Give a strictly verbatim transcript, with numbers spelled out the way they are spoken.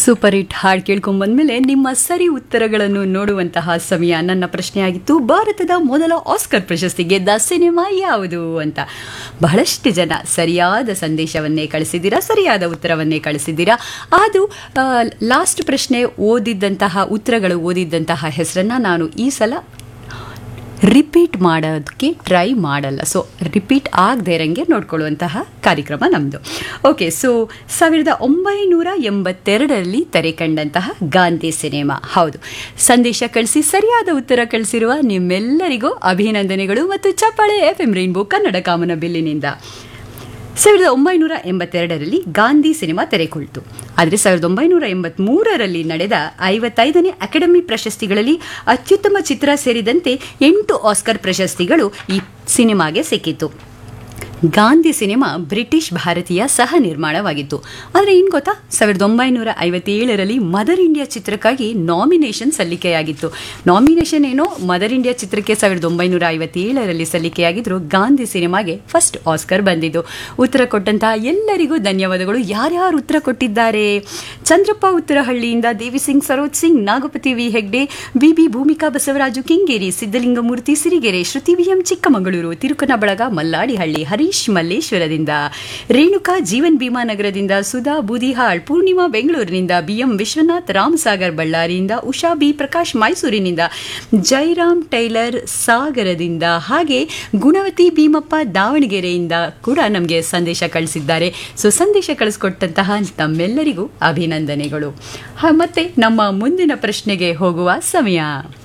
Super hit ಹಾಡು ಕೇಳ್ಕೊಂಡ್ಬಂದ್ಮೇಲೆ ನಿಮ್ಮ ಸರಿ ಉತ್ತರಗಳನ್ನು ನೋಡುವಂತಹ ಸಮಯ. ನನ್ನ ಪ್ರಶ್ನೆಯಾಗಿತ್ತು, ಭಾರತದ ಮೊದಲ ಆಸ್ಕರ್ ಪ್ರಶಸ್ತಿ ಗೆದ್ದ ಸಿನಿಮಾ ಯಾವುದು ಅಂತ. ಬಹಳಷ್ಟು ಜನ ಸರಿಯಾದ ಸಂದೇಶವನ್ನೇ ಕಳಿಸಿದ್ದೀರಾ, ಸರಿಯಾದ ಉತ್ತರವನ್ನೇ ಕಳಿಸಿದ್ದೀರಾ. ಅದು ಲಾಸ್ಟ್ ಪ್ರಶ್ನೆ ಓದಿದ್ದಂತಹ ಉತ್ತರಗಳು ಓದಿದ್ದಂತಹ ಹೆಸರನ್ನು ನಾನು ಈ ಸಲ ರಿಪೀಟ್ ಮಾಡೋದಕ್ಕೆ ಟ್ರೈ ಮಾಡಲ್ಲ. ಸೊ ರಿಪೀಟ್ ಆಗದೆ ಇರಂಗೆ ನೋಡ್ಕೊಳ್ಳುವಂತಹ ಕಾರ್ಯಕ್ರಮ ನಮ್ಮದು. ಓಕೆ, ಸೊ ಸಾವಿರದ ಒಂಬೈನೂರ ಎಂಬತ್ತೆರಡರಲ್ಲಿ ತೆರೆ ಕಂಡಂತಹ ಗಾಂಧಿ ಸಿನಿಮಾ. ಹೌದು, ಸಂದೇಶ ಕಳಿಸಿ ಸರಿಯಾದ ಉತ್ತರ ಕಳಿಸಿರುವ ನಿಮ್ಮೆಲ್ಲರಿಗೂ ಅಭಿನಂದನೆಗಳು ಮತ್ತು ಚಪ್ಪಾಳೆ ಎಫ್ ಎಂ ರೈನ್ಬೋ ಕನ್ನಡ ಕಾಮನ ಬಿಲ್ಲಿನಿಂದ. ಸಾವಿರದ ಒಂಬೈನೂರ ಎಂಬತ್ತೆರಡರಲ್ಲಿ ಗಾಂಧಿ ಸಿನಿಮಾ ತೆರೆಕೊಳ್ತು. ಆದರೆ ಸಾವಿರದ ಒಂಬೈನೂರ ಎಂಬತ್ಮೂರರಲ್ಲಿ ನಡೆದ ಐವತ್ತೈದನೇ ಅಕಾಡೆಮಿ ಪ್ರಶಸ್ತಿಗಳಲ್ಲಿ ಅತ್ಯುತ್ತಮ ಚಿತ್ರ ಸೇರಿದಂತೆ ಎಂಟು ಆಸ್ಕರ್ ಪ್ರಶಸ್ತಿಗಳು ಈ ಸಿನಿಮಾಗೆ ಸಿಕ್ಕಿತು. ಗಾಂಧಿ ಸಿನಿಮಾ ಬ್ರಿಟಿಷ್ ಭಾರತೀಯ ಸಹ ನಿರ್ಮಾಣವಾಗಿತ್ತು. ಆದರೆ ಏನು ಗೊತ್ತಾ, ಸಾವಿರದ ಒಂಬೈನೂರ ಐವತ್ತೇಳರಲ್ಲಿ ಮದರ್ ಇಂಡಿಯಾ ಚಿತ್ರಕ್ಕಾಗಿ ನಾಮಿನೇಷನ್ ಸಲ್ಲಿಕೆಯಾಗಿತ್ತು. ನಾಮಿನೇಷನ್ ಏನೋ ಮದರ್ ಇಂಡಿಯಾ ಚಿತ್ರಕ್ಕೆ ಸಾವಿರದ ಒಂಬೈನೂರ ಐವತ್ತೇಳರಲ್ಲಿ ಸಲ್ಲಿಕೆಯಾಗಿದ್ರು. ಗಾಂಧಿ ಸಿನಿಮಾಗೆ ಫಸ್ಟ್ ಆಸ್ಕರ್ ಬಂದಿದ್ದು. ಉತ್ತರ ಕೊಟ್ಟಂತಹ ಎಲ್ಲರಿಗೂ ಧನ್ಯವಾದಗಳು. ಯಾರ್ಯಾರು ಉತ್ತರ ಕೊಟ್ಟಿದ್ದಾರೆ? ಚಂದ್ರಪ್ಪ ಉತ್ತರಹಳ್ಳಿಯಿಂದ, ದೇವಿ Singh, Saroj Singh, Nagapati V Hegde, B B Bhoomika Basavaraju Kengeri, Siddalingamurthy Sirigere, ಶ್ರುತಿ ವಿ ಎಂ ಚಿಕ್ಕಮಗಳೂರು, ತಿರುಕನಬಳಗ, ಮಲ್ಲಾಡಿಹಳ್ಳಿ, ಹರೀಶ್ ಮಲ್ಲೇಶ್ವರದಿಂದ, ರೇಣುಕಾ ಜೀವನ್ ಭೀಮಾನಗರದಿಂದ, ಸುಧಾ ಬೂದಿಹಾಳ್, ಪೂರ್ಣಿಮಾ ಬೆಂಗಳೂರಿನಿಂದ, ಬಿಎಂ ವಿಶ್ವನಾಥ್ ರಾಮಸಾಗರ್ ಬಳ್ಳಾರಿಯಿಂದ, ಉಷಾ ಬಿ ಪ್ರಕಾಶ್ ಮೈಸೂರಿನಿಂದ, ಜೈರಾಮ್ ಟೈಲರ್ ಸಾಗರದಿಂದ, ಹಾಗೆ ಗುಣವತಿ ಭೀಮಪ್ಪ ದಾವಣಗೆರೆಯಿಂದ ಕೂಡ ನಮಗೆ ಸಂದೇಶ ಕಳಿಸಿದ್ದಾರೆ. ಸೊ ಸಂದೇಶ ಕಳಿಸ್ಕೊಟ್ಟಂತಹ ತಮ್ಮೆಲ್ಲರಿಗೂ ಅಭಿನಂದನೆಗಳು. ಮತ್ತೆ ನಮ್ಮ ಮುಂದಿನ ಪ್ರಶ್ನೆಗೆ ಹೋಗುವ ಸಮಯ.